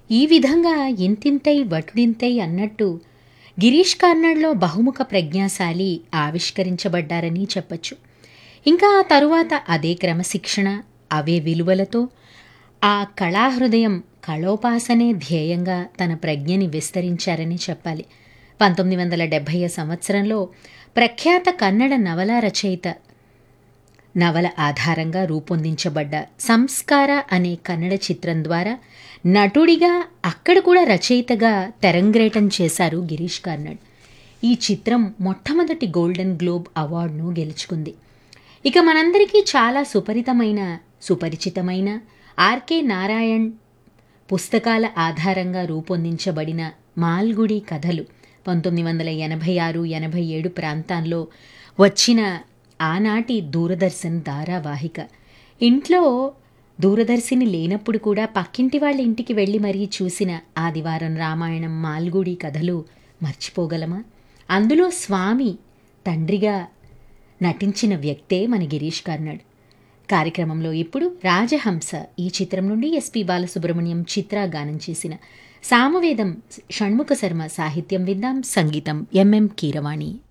ఈ విధంగా ఇంతింతై వటుడింతై అన్నట్టు గిరీష్ కార్నాడ్‌లో బహుముఖ ప్రజ్ఞాశాలి ఆవిష్కరించబడ్డారని చెప్పొచ్చు. ఇంకా ఆ తరువాత అదే క్రమశిక్షణ, అవే విలువలతో ఆ కళాహృదయం కళోపాసనే ధ్యేయంగా తన ప్రజ్ఞని విస్తరించారని చెప్పాలి. 1970 సంవత్సరంలో ప్రఖ్యాత కన్నడ నవలా రచయిత నవల ఆధారంగా రూపొందించబడ్డ 'సంస్కార' అనే కన్నడ చిత్రం ద్వారా నటుడిగా, అక్కడ కూడా రచయితగా తెరంగేట్రం చేశారు గిరీష్ కార్నాడ్. ఈ చిత్రం మొట్టమొదటి గోల్డెన్ గ్లోబ్ అవార్డును గెలుచుకుంది. ఇక మనందరికీ చాలా సుపరిచితమైన ఆర్కే నారాయణ్ పుస్తకాల ఆధారంగా రూపొందించబడిన 'మాల్గుడి కథలు' 1986-87 ప్రాంతాల్లో వచ్చిన ఆనాటి దూరదర్శన్ ధారావాహిక. ఇంట్లో దూరదర్శిని లేనప్పుడు కూడా పక్కింటి వాళ్ళ ఇంటికి వెళ్ళి మరీ చూసిన ఆదివారం రామాయణం, మాల్గుడి కథలు మర్చిపోగలమా? అందులో స్వామి తండ్రిగా నటించిన వ్యక్తే మన గిరీష్ కార్నాడ్. కార్యక్రమంలో ఇప్పుడు రాజహంస ఈ చిత్రం నుండి ఎస్పి బాలసుబ్రహ్మణ్యం, చిత్ర గానం చేసిన సామవేదం షణ్ముఖ శర్మ సాహిత్యం విందాం. సంగీతం ఎంఎం కీరవాణి.